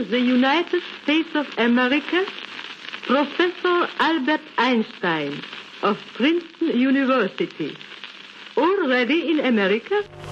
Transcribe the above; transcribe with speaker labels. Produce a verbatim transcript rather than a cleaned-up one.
Speaker 1: in the United States of America, Professor Albert Einstein of Princeton University. Already in America?